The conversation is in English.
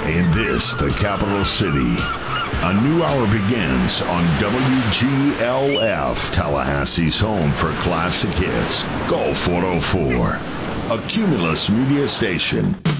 In this, the capital city, a new hour begins on WGLF, Tallahassee's home for classic hits, Gulf 104, a Cumulus media station.